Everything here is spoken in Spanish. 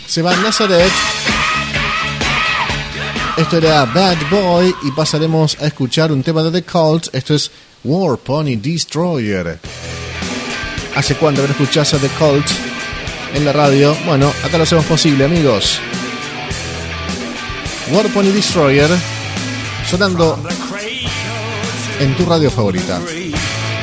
Se va Nazareth. Esto era Bad Boy y pasaremos a escuchar un tema de The Cult. Esto es War Pony Destroyer. ¿Hace cuánto que no escuchás a The Cult en la radio? Bueno, acá lo hacemos posible, amigos. War Pony Destroyer sonando en tu radio favorita.